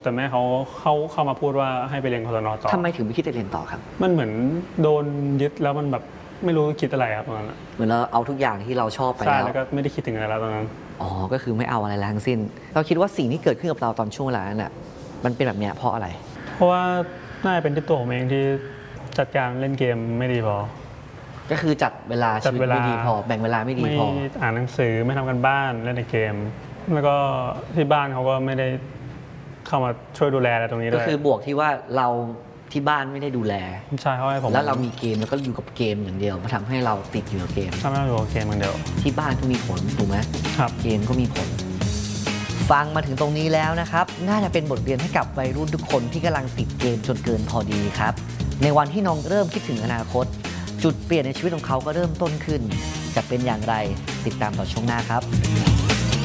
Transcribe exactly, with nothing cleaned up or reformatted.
แต่แม่เขาเข้าเข้ามาพูดว่าให้ไปเรียนกศนต่อทำไมถึงไม่คิดจะเรียนต่อครับมันเหมือนโดนยึดแล้วมันแบบไม่รู้คิดอะไรครับตอนนั้นเหมือนเราเอาทุกอย่างที่เราชอบไปแล้วใช่แล้วก็ไม่ได้คิดถึงอะไรแล้วตอนนั้นอ๋อก็คือไม่เอาอะไรแล้วทั้งสิ้นเราคิดว่าสิ่งที่เกิดขึ้นกับเราตอนช่วงเวลานั้นน่ะมันเป็นแบบเนี้ยเพราะอะไรเพราะว่าน่าจะเป็นที่ตัวผมเองที่จัดการเล่นเกมไม่ดีพอก็คือจัดเวลาชีวิตไม่ดีพอแบ่งเวลาไม่ดีพอไม่อ่านหนังสือไม่ทำกันบ้านเล่นในเกมแล้วก็ที่บ้านเขาก็ไม่ได้เข้ามาช่วยดูแลอะไรตรงนี้ด้วยก็คือบวกที่ว่าเราที่บ้านไม่ได้ดูแลใช่เขาให้ผมแล้วเรามีเกมแล้วก็อยู่กับเกมอย่างเดียวมาทำให้เราติดอยู่กับเกมทำให้เราอยู่กับเกมอย่างเดียวที่บ้านก็มีผลถูกไหมครับเกมก็มีผลฟังมาถึงตรงนี้แล้วนะครับน่าจะเป็นบทเรียนให้กับวัยรุ่นทุกคนที่กำลังติดเกมจนเกินพอดีครับในวันที่น้องเริ่มคิดถึงอนาคตจุดเปลี่ยนในชีวิตของเขาก็เริ่มต้นขึ้นจะเป็นอย่างไรติดตามต่อช่วงหน้าครับ